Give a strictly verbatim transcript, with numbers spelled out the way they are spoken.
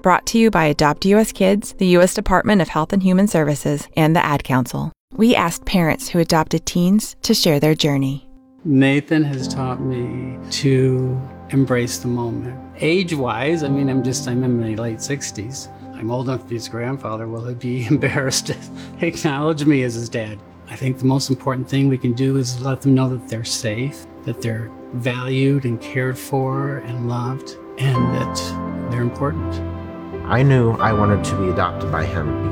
Brought to you by Adopt U S Kids, the U S Department of Health and Human Services, and the Ad Council. We asked parents who adopted teens to share their journey. Nathan has taught me to embrace the moment. Age-wise, I mean, I'm just, I'm in my late sixties. I'm old enough to be his grandfather. Will he be embarrassed to acknowledge me as his dad? I think the most important thing we can do is let them know that they're safe, that they're valued and cared for and loved, and that they're important. I knew I wanted to be adopted by him